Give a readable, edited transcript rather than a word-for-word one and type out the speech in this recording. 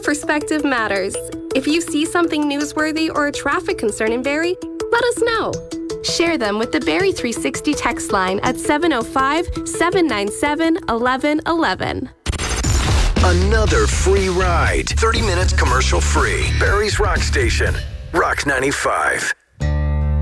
perspective matters. If you see something newsworthy or a traffic concern in Barrie, let us know. Share them with the Barrie 360 text line at 705-797-1111. Another free ride. 30 minutes commercial free. Barrie's Rock Station. Rock 95.